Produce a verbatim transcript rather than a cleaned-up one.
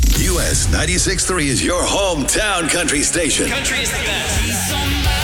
U S ninety-six point three is your hometown country station. Country is the best.